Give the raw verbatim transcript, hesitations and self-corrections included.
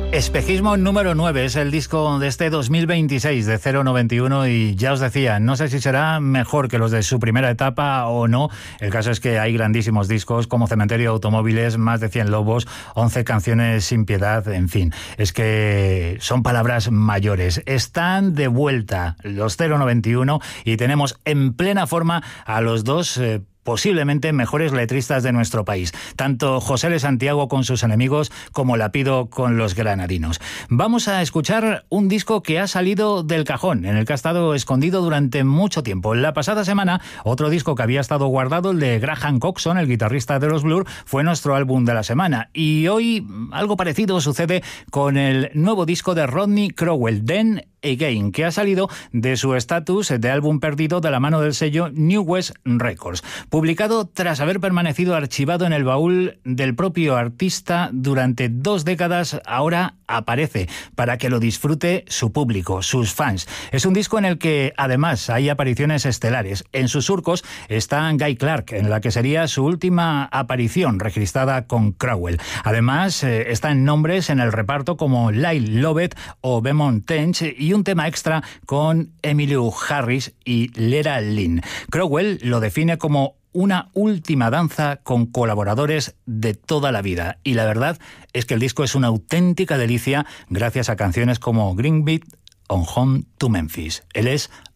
Espejismo número nueve es el disco de este dos mil veintiséis de cero noventa y uno y ya os decía, no sé si será mejor que los de su primera etapa o no. El caso es que hay grandísimos discos como Cementerio de Automóviles, Más de cien lobos, once canciones sin piedad, en fin. Es que son palabras mayores. Están de vuelta los cero noventa y uno y tenemos en plena forma a los dos eh, posiblemente mejores letristas de nuestro país, tanto José L. Santiago con Sus enemigos como Lapido con Los granadinos. Vamos a escuchar un disco que ha salido del cajón, en el que ha estado escondido durante mucho tiempo. La pasada semana, otro disco que había estado guardado, el de Graham Coxon, el guitarrista de los Blur, fue nuestro álbum de la semana. Y hoy algo parecido sucede con el nuevo disco de Rodney Crowell, Then Again, que ha salido de su estatus de álbum perdido de la mano del sello New West Records. Publicado tras haber permanecido archivado en el baúl del propio artista durante dos décadas, ahora aparece para que lo disfrute su público, sus fans. Es un disco en el que además hay apariciones estelares. En sus surcos está Guy Clark, en la que sería su última aparición registrada con Crowell. Además eh, están nombres en el reparto como Lyle Lovett o Beaumont Tench y un tema extra con Emmylou Harris y Lera Lynn. Crowell lo define como una última danza con colaboradores de toda la vida. Y la verdad es que el disco es una auténtica delicia gracias a canciones como Green Beat o Home to Memphis. Él es